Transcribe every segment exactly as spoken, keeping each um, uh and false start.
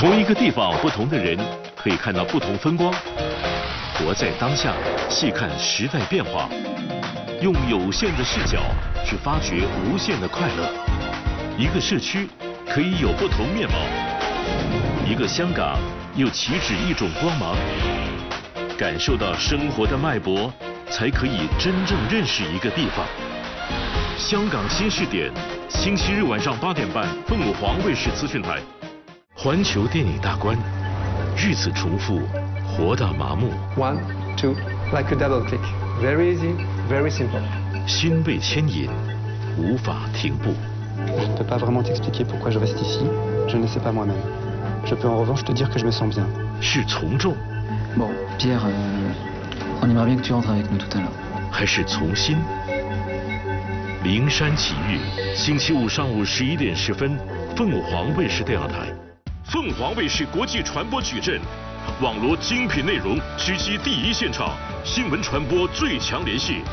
同一个地方，不同的人可以看到不同风光。活在当下，细看时代变化，用有限的视角去发掘无限的快乐。一个社区可以有不同面貌，一个香港又岂止一种光芒？感受到生活的脉搏，才可以真正认识一个地方。香港新视点，星期日晚上八点半，凤凰卫视资讯台。环球电影大观，日子重复，活到麻木。 One, two, like a double click. Very easy, very simple. 心被牵引，无法停步。 Je ne peux pas vraiment t'expliquer pourquoi je reste ici. Je ne sais pas moi-même. Je peux en revanche te dire que je me sens bien. 是从众。 Bon, Pierre, euh, on aimerait bien que tu rentres avec nous tout à l'heure. 还是从心？灵山奇遇，星期五上午十一点十分，凤凰卫视电视台。凤凰卫视国际传播矩阵，网罗精品内容，直击第一现场，新闻传播最强联系。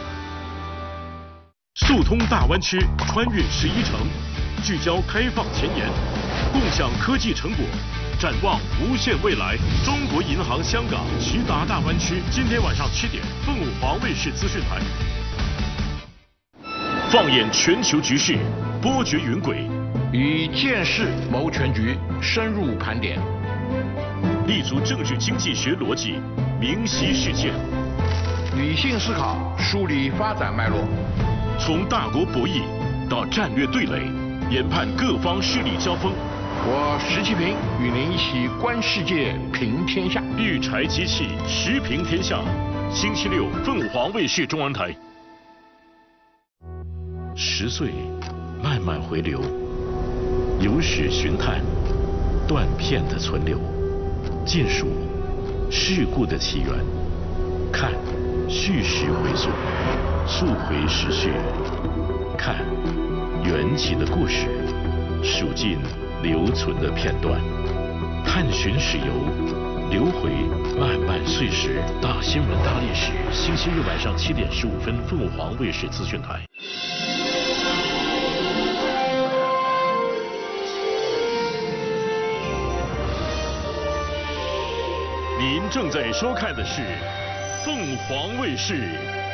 速通大湾区，穿越十一城，聚焦开放前沿，共享科技成果，展望无限未来。中国银行香港齐达大湾区，今天晚上七点，凤凰卫视资讯台。放眼全球局势，波谲云轨。 以见识谋全局，深入盘点， 立足政治经济学逻辑，明晰事件， 理性思考，梳理发展脉络， 从大国博弈到战略对垒，研判各方势力交锋。 我石其平与您一起观世界，评天下。 育才机器，时评天下。星期六，凤凰卫视中文台。十岁，慢慢回流。有史寻探，断片的存留，尽数事故的起源，看叙事回溯，溯回时序，看缘起的故事，数尽留存的片段，探寻史游，留回漫漫岁时。大新闻大历史，星期日晚上七点十五分，凤凰卫视资讯台。您正在收看的是凤凰卫视